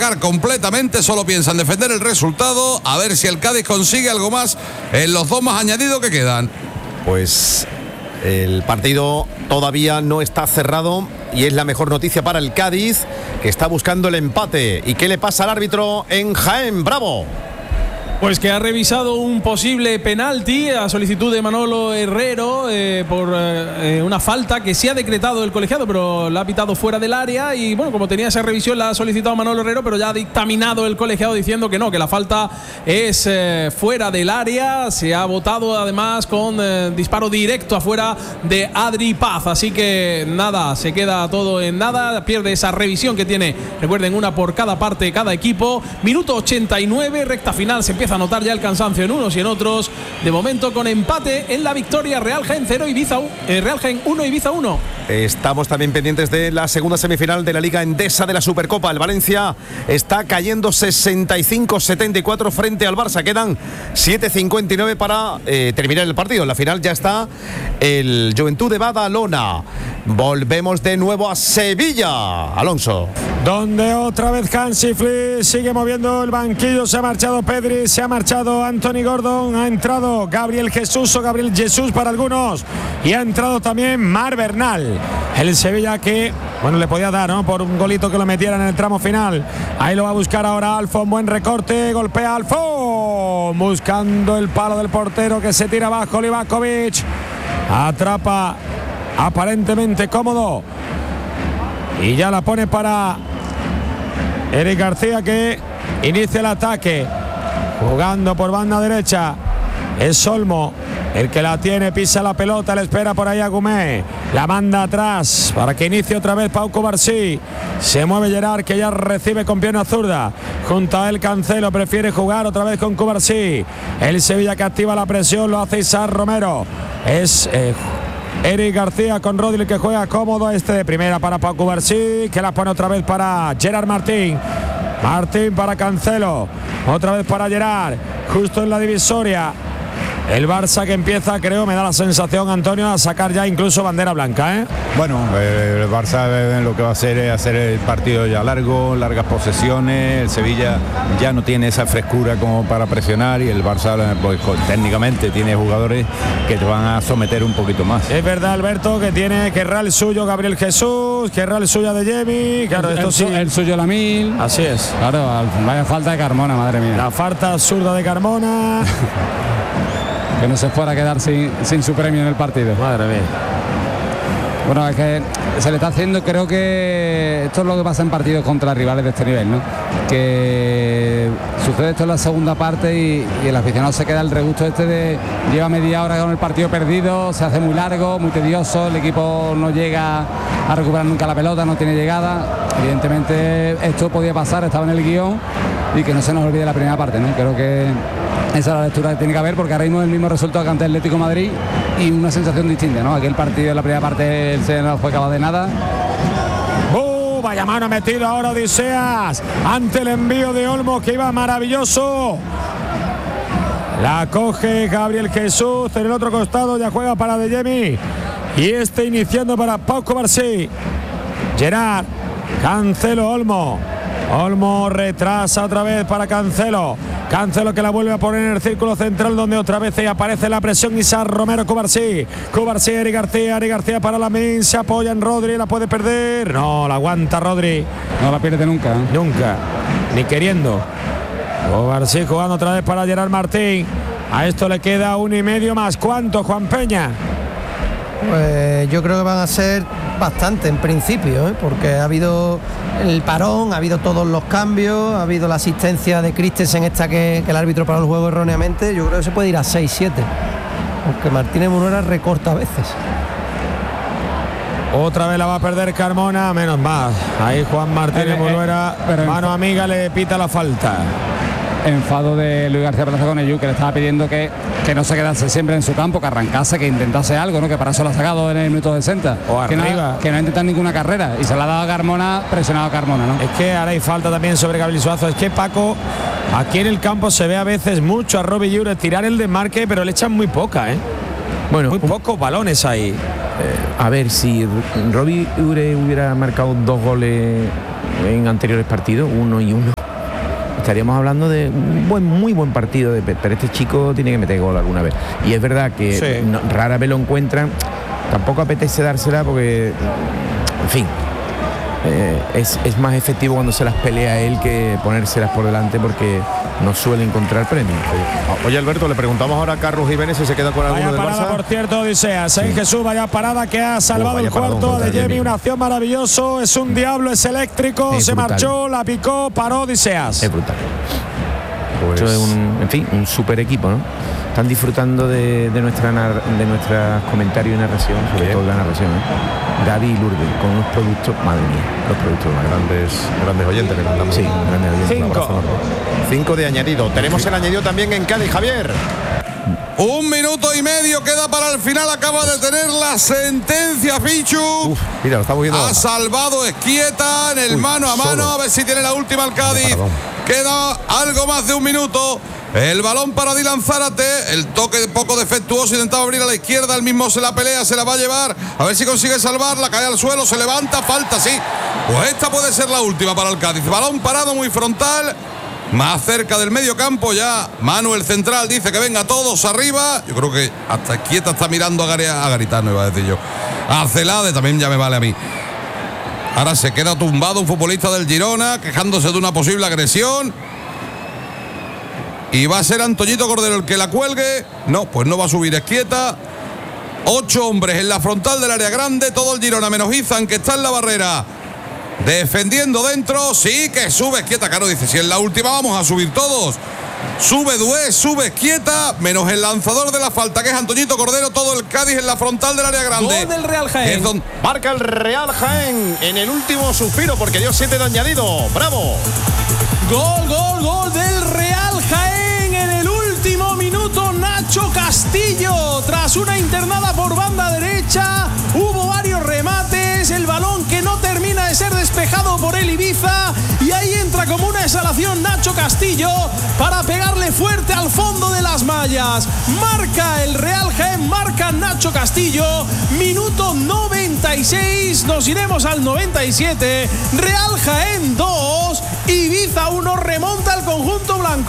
atacar completamente, solo piensa en defender el resultado, a ver si el Cádiz consigue algo más en los 2 más añadidos que quedan. Pues el partido todavía no está cerrado y es la mejor noticia para el Cádiz, que está buscando el empate. ¿Y qué le pasa al árbitro en Jaén? ¡Bravo! Pues que ha revisado un posible penalti a solicitud de Manolo Herrero por una falta que sí ha decretado el colegiado, pero la ha pitado fuera del área. Y bueno, como tenía esa revisión, la ha solicitado Manolo Herrero, pero ya ha dictaminado el colegiado diciendo que no, que la falta es fuera del área. Se ha votado además con disparo directo afuera de Adri Paz. Así que nada, se queda todo en nada. Pierde esa revisión que tiene, recuerden, una por cada parte, cada equipo. Minuto 89, recta final. Se empieza a notar ya el cansancio en unos y en otros. De momento con empate en la victoria. Real Jaén 0, Real Jaén 1, Ibiza 1. Estamos también pendientes de la segunda semifinal de la Liga Endesa de la Supercopa. El Valencia está cayendo 65-74 frente al Barça. Quedan 7:59 para terminar el partido. En la final ya está el Juventud de Badalona. Volvemos de nuevo a Sevilla, Alonso. Donde otra vez Hansi Flick sigue moviendo el banquillo. Se ha marchado Pedri, se ha marchado Anthony Gordon, ha entrado Gabriel Jesús o Gabriel Jesús para algunos, y ha entrado también Mar Bernal. El Sevilla que, bueno, le podía dar, ¿no?, por un golito que lo metiera en el tramo final. Ahí lo va a buscar ahora Alfon, buen recorte, golpea Alfon, buscando el palo del portero que se tira abajo. Livakovic atrapa aparentemente cómodo y ya la pone para Eric García, que inicia el ataque jugando por banda derecha. Es Olmo el que la tiene, pisa la pelota, le espera por ahí a Gumé, la manda atrás para que inicie otra vez Pau Cubarsí. Se mueve Gerard, que ya recibe con pierna zurda, junto a él Cancelo, prefiere jugar otra vez con Cubarsí. El Sevilla que activa la presión, lo hace Isaac Romero. Es Eric García con Rodri, que juega cómodo, de primera para Pau Cubarsí, que la pone otra vez para Gerard Martín. Martín para Cancelo, otra vez para Gerard, justo en la divisoria. El Barça que empieza, creo, me da la sensación, Antonio, a sacar ya incluso bandera blanca, ¿eh? Bueno, el Barça lo que va a hacer es hacer el partido ya largo, largas posesiones. El Sevilla ya no tiene esa frescura como para presionar, y el Barça, pues, técnicamente tiene jugadores que te van a someter un poquito más. Es verdad, Alberto, que querrá el suyo Gabriel Jesús, querrá el suyo de Jemi, claro, esto sí. El suyo Lamil. Así es. Claro, vaya falta de Carmona, madre mía. La falta absurda de Carmona. Que no se fuera a quedar sin su premio en el partido. Madre mía. Bueno, es que se le está haciendo, creo que esto es lo que pasa en partidos contra rivales de este nivel, ¿no? Que sucede esto en la segunda parte y el aficionado se queda el regusto de lleva media hora con el partido perdido, se hace muy largo, muy tedioso, el equipo no llega a recuperar nunca la pelota, no tiene llegada. Evidentemente esto podía pasar, estaba en el guión, y que no se nos olvide la primera parte, ¿no? Creo que esa es la lectura que tiene que haber, porque ahora mismo es el mismo resultado que ante el Atlético de Madrid y una sensación distinta, ¿no? Aquel partido en la primera parte se no fue capaz de nada. Vaya mano metido ahora Odiseas ante el envío de Olmo, que iba maravilloso. La coge Gabriel Jesús en el otro costado, ya juega para De Jemi, y iniciando para Pau Cubarsí. Gerard, Cancelo, Olmo retrasa otra vez para Cancelo, que la vuelve a poner en el círculo central, donde otra vez aparece la presión. Isaac Romero, Cubarsí, Eric García para Lamine, se apoya en Rodri, la puede perder, no, la aguanta Rodri, no la pierde nunca, ¿eh? Nunca, ni queriendo. Cubarsí jugando otra vez para Gerard Martín. A esto le queda 1,5 más. ¿Cuánto, Juan Peña? Pues yo creo que van a ser bastante en principio, porque ha habido el parón, ha habido todos los cambios, ha habido la asistencia de Christensen que el árbitro paró el juego erróneamente. Yo creo que se puede ir a 6-7, aunque Martínez Munuera recorta a veces. Otra vez la va a perder Carmona, menos mal. Ahí Juan Martínez Munuera, mano amiga, le pita la falta. Enfado de Luis García Plaza con Eyu, que le estaba pidiendo que no se quedase siempre en su campo, que arrancase, que intentase algo, ¿no? Que para eso lo ha sacado en el minuto 60. O que arriba. Que no ha intentado ninguna carrera, y se la ha dado a Carmona, presionado a Carmona, ¿no? Es que ahora hay falta también sobre Gabriel Suazo. Es que Paco, aquí en el campo se ve a veces mucho a Robbie Ure tirar el desmarque, pero le echan muy poca, ¿eh? Bueno, muy pocos balones ahí. A ver, si Robbie Ure hubiera marcado 2 goles en anteriores partidos, 1 y 1, estaríamos hablando de un muy buen partido de Pep, pero este chico tiene que meter gol alguna vez. Y es verdad que rara vez lo encuentran, tampoco apetece dársela porque, en fin, es más efectivo cuando se las pelea él que ponérselas por delante, porque no suele encontrar premio. Oye, Alberto, le preguntamos ahora a Carlos Jiménez si se queda con alguno del Barça. Vaya parada, por cierto, Odiseas. Jesús, vaya parada que ha salvado el cuarto de Yemi. Una acción maravilloso. Es un diablo, es eléctrico. Es se brutal. Marchó, la picó, paró Odiseas. Es brutal. Pues Esto es un super equipo, ¿no? Están disfrutando de nuestros comentarios y narración, sobre todo la narración, ¿eh? Gaby y Lourdes, con unos productos, madre mía, los productos grandes oyentes. Sí, grandes oyentes. 5 de añadido. Tenemos el añadido también en Cádiz, Javier. 1 minuto y medio queda para el final. Acaba de tener la sentencia, Fichu. Mira, lo estamos viendo. Ha salvado Esquieta en el mano a mano. A ver si tiene la última el Cádiz. Queda algo más de 1 minuto. El balón para Dylan Zárate. El toque poco defectuoso. Intentaba abrir a la izquierda. El mismo se la pelea. Se la va a llevar. A ver si consigue salvarla. Cae al suelo. Se levanta. Falta, sí. Pues esta puede ser la última para el Cádiz. Balón parado muy frontal. Más cerca del medio campo ya. Manuel central dice que venga todos arriba. Yo creo que hasta Esquieta está mirando a Garitano, iba a decir yo. A Celade también ya me vale a mí. Ahora se queda tumbado un futbolista del Girona, quejándose de una posible agresión. Y va a ser Antoñito Cordero el que la cuelgue. No, pues no va a subir Esquieta. 8 hombres en la frontal del área grande. Todo el Girona menos Izan, que está en la barrera. Defendiendo dentro. Sí que sube Esquieta. Claro, dice, si es la última vamos a subir todos. Sube Dué, sube Esquieta, menos el lanzador de la falta, que es Antoñito Cordero. Todo el Cádiz en la frontal del área grande. Gol del Real Jaén. Marca el Real Jaén en el último suspiro, porque dio 7 de añadido. ¡Bravo! Gol del Real Jaén en el último minuto. Nacho Castillo, tras una internada por banda derecha, hubo varios remates, el balón que no termina de ser despejado por el Ibiza, y ahí entra como una exhalación Nacho Castillo para pegarle fuerte al fondo de las mallas. Marca el Real Jaén, marca Nacho Castillo, minuto 96, nos iremos al 97. Real Jaén 2, Ibiza 1, remonta el conjunto blanco.